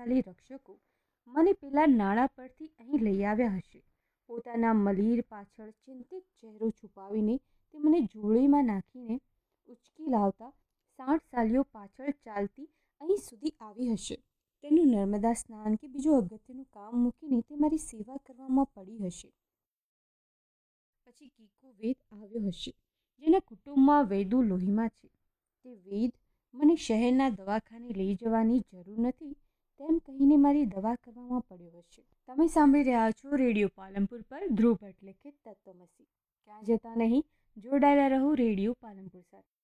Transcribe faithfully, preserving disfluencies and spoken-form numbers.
શક્તિશાળી રક્ષકો મને પેલા નાણાં પરથી અહીં લઈ આવ્યા હશે. પોતાના મલીર પાછળ ચિંતિત ચહેરો છુપાવીને તે મને જોડીમાં નાખીને ઉચકી લાવતા સાઠ સાલીઓ પાછળ ચાલતી અહીં સુધી આવી હશે. તેનું નર્મદા સ્નાન કે બીજું અગત્યનું કામ મૂકીને તે મારી સેવા કરવામાં પડી હશે. પછી કીકો વેદ આવ્યો હશે, જેના કુટુંબમાં વૈદુ લોહીમાં છે. તે વેદ મને શહેરના દવાખાને લઈ જવાની જરૂર નથી તેમ કહીને મારી દવા કરવામાં પડ્યો હશે. તમે સાંભળી રહ્યા છો રેડિયો પાલનપુર પર ધ્રુવ ભટ્ટ લિખિત તત્વમસી. ક્યાં જતા નહીં, જોડાયેલા રહો રેડિયો પાલનપુર સાથે.